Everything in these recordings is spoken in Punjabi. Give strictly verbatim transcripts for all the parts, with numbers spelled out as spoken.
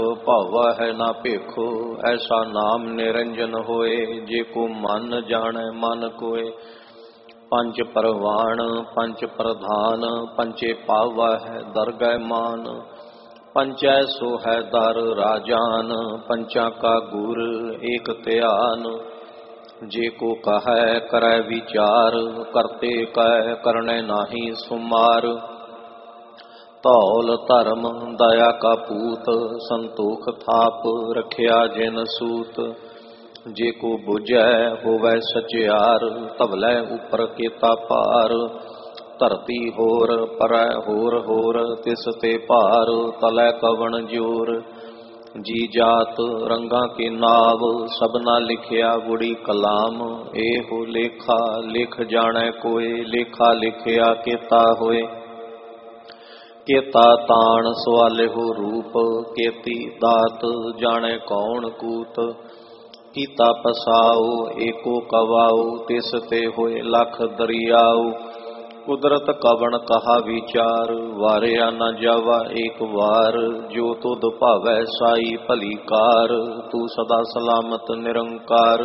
ਭਾਵਾ ਹੈ ਨਾ ਭੇਖੋ, ਐਸਾ ਨਾਮ ਨਿਰੰਜਨ ਹੋਏ। ਜੇ ਕੋ ਮਨ ਜਾਣੈ ਮਨ ਕੋਏ। ਪੰਜ ਪਰਵਾਣ ਪੰਜ ਪ੍ਰਧਾਨ, ਪੰਚੇ ਪਾਵਾ ਹੈ ਦਰਗਹਿ ਮਾਨ। ਪੰਚੈ ਸੋ ਹੈ ਦਰ ਰਾਜਾਨ, ਪੰਚਾਂ ਕਾ ਗੁਰ ਏਕ ਧਿਆਨ। ਜੇ ਕੋ ਕਹੈ ਕਰੈ ਵਿਚਾਰ, ਕਰਤੇ ਕਹਿ ਕਰਨੈ ਨਾਹੀ ਸੁਮਾਰ। ਧੌਲ ਧਰਮ ਦਇਆ ਕਾ ਪੂਤ, ਸੰਤੋਖ ਥਾਪ ਰਖਿਆ ਜਿਨ ਸੂਤ। ਜੇ ਕੋ ਬੁਝੈ ਹੋਵੈ ਸਚਿਆਰ, ਧਵਲੇ ਉਪਰ ਕੀਤਾ ਭਾਰ। ਧਰਤੀ ਹੋਰ ਪਰੈ ਹੋਰ ਹੋਰ, ਤਿਸ ਤੇ ਭਾਰ ਤਲੈ ਕਵਣ ਜੋਰ। ਜੀ ਜਾਤ ਰੰਗਾਂ ਕੇ ਨਾਵ, ਸਭਨਾ ਲਿਖਿਆ ਗੁੜੀ ਕਲਾਮ। ਇਹੋ ਲੇਖਾ ਲਿਖ ਜਾਣੈ ਕੋਏ, ਲੇਖਾ ਲਿਖਿਆ ਕੀਤਾ ਹੋਏ। ਕੇਤਾ ਤਾਣ ਸਵਾਲਿਹੁ ਰੂਪ, ਕੇਤੀ ਦਾਤ ਜਾਣੈ ਕੌਣ ਕੂਤ। ਕੀਤਾ ਪਸਾਉ ਏਕੋ ਕਵਾਉ, ਤਿਸ ਤੇ ਹੋਏ ਲਖ ਦਰਿਆਉ। ਕੁਦਰਤ ਕਵਣ ਕਹਾ ਵਿਚਾਰ, ਵਾਰਿਆ ਨਾ ਜਾਵਾ ਏਕ ਵਾਰ। ਜੋ ਤੁਧ ਭਾਵੈ ਸਾਈ ਭਲੀ ਕਾਰ, ਤੂੰ ਸਦਾ ਸਲਾਮਤ ਨਿਰੰਕਾਰ।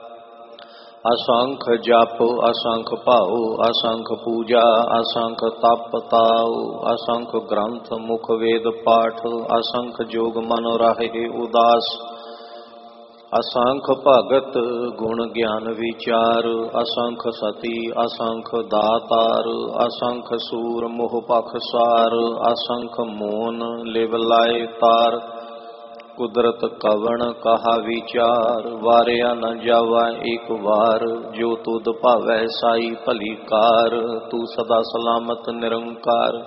ਅਸੰਖ ਜਪ ਅਸੰਖ ਭਾਉ, ਅਸੰਖ ਪੂਜਾ ਅਸੰਖ ਤਪ ਤਾਉ। ਅਸੰਖ ਗ੍ਰੰਥ ਮੁਖ ਵੇਦ ਪਾਠ, ਅਸੰਖ ਜੋਗ ਮਨ ਰਾਹੇ ਉਦਾਸ। ਅਸੰਖ ਭਗਤ ਗੁਣ ਗਿਆਨ ਵਿਚਾਰ, ਅਸੰਖ ਸਤੀ ਅਸੰਖ ਦਾਤਾਰ। ਅਸੰਖ ਸੂਰ ਮੋਹ ਪਖਸਾਰ, ਅਸੰਖ ਮੋਨ ਲਿਵ ਲਾਏ ਤਾਰ। ਕੁਦਰਤ ਕਵਣ ਕਹਾ ਵਿਚਾਰ, ਵਾਰਿਆ ਨ ਜਾਵਾ ਏਕ ਵਾਰ। ਜੋ ਤੁਧ ਭਾਵੈ ਸਾਈ ਭਲੀ ਕਾਰ, ਤੂੰ ਸਦਾ ਸਲਾਮਤ ਨਿਰੰਕਾਰ।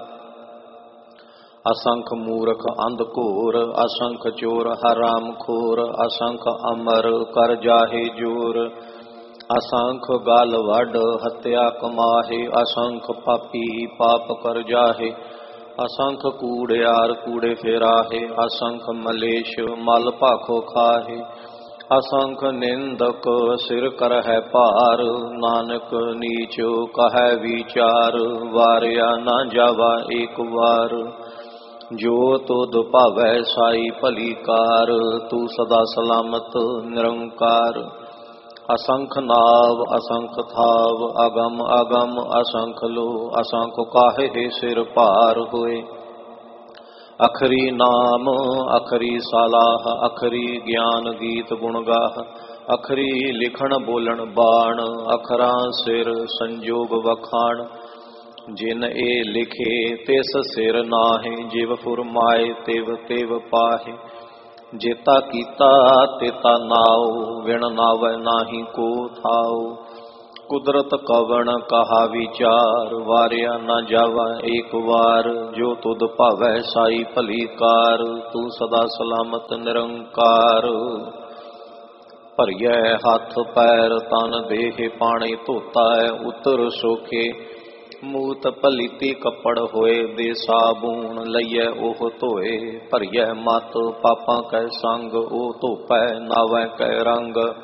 ਅਸੰਖ ਮੂਰਖ ਅੰਧ ਘੋਰ, ਅਸੰਖ ਚੋਰ ਹਰਾਮ ਖੋਰ। ਅਸੰਖ ਅਮਰ ਕਰ ਜਾਹੇ ਜੋਰ, ਅਸੰਖ ਗਲ ਵੱਢ ਹੱਤਿਆ ਕਮਾਹੇ। ਅਸੰਖ ਪਾਪੀ ਪਾਪ ਕਰ ਜਾਹੇ, ਅਸੰਖ ਕੂੜਿਆਰ ਕੂੜੇ ਫੇਰਾਹੇ। ਅਸੰਖ ਮਲੇਸ਼ ਮਲ ਭਾਖੋ ਖਾਹੇ, ਅਸੰਖ ਨਿੰਦਕ ਸਿਰ ਕਰਹਿ ਭਾਰ। ਨਾਨਕ ਨੀਚ ਕਹੈ ਵਿਚਾਰ, ਵਾਰਿਆ ਨਾ ਜਾਵਾ ਏਕ ਵਾਰ। ਜੋ ਤੁਧ ਭਾਵੈ ਸਾਈ ਭਲੀ ਕਾਰ, ਤੂੰ ਸਦਾ ਸਲਾਮਤ ਨਿਰੰਕਾਰ। ਅਸੰਖ ਨਾਵ ਅਸੰਖ ਥਾਵ, ਅਗਮ ਅਗਮ ਅਸੰਖ ਲੋ। ਅਸੰਖ ਕਾਹੇ ਸਿਰ ਭਾਰ ਹੋਏ। ਅਖਰੀ ਨਾਮ ਅਖਰੀ ਸਲਾਹ, ਅਖਰੀ ਗਿਆਨ ਗੀਤ ਗੁਣ ਗਾਹ। ਅਖਰੀ ਲਿਖਣ ਬੋਲਣ ਬਾਣ, ਅਖਰਾਂ ਸਿਰ ਸੰਜੋਗ ਵਖਾਣ। ਜਿਨ ਇਹ ਲਿਖੇ ਤਿਸ ਸਿਰ ਨਾਹਿ, ਜਿਵ ਫੁਰਮਾਏ ਤਿਵ ਤਿਵ ਪਾਹੇ। ਜੇਤਾ ਕੀਤਾ ਤੇਤਾ ਨਾਉ, ਵਿਣ ਨਾਵੈ ਨਾਹੀ ਕੋ ਥਾਉ। ਕੁਦਰਤ ਕਵਣ ਕਹਾ ਵਿਚਾਰ, ਵਾਰਿਆ ਨਾ ਜਾਵਾ ਏਕ ਵਾਰ। ਜੋ ਤੁਧ ਭਾਵੈ ਸਾਈ ਭਲੀ ਕਾਰ, ਤੂੰ ਸਦਾ ਸਲਾਮਤ ਨਿਰੰਕਾਰ। ਭਰੀਐ ਹੱਥ ਪੈਰ ਤਨ ਦੇਹ, ਪਾਣੀ ਧੋਤਾ ਹੈ ਉਤਰ ਸੋਖੇ। ਮੂਤ ਪਲੀਤੀ ਕੱਪੜ ਹੋਏ, ਦੇ ਸਾਬੂਨ ਲਈਐ ਉਹ ਧੋਏ। ਭਰੀਐ ਮਤ ਪਾਪਾਂ ਕੈ ਸੰਗ, ਉਹ ਧੋਪੈ ਨਾਵੈ ਕੈ ਰੰਗ।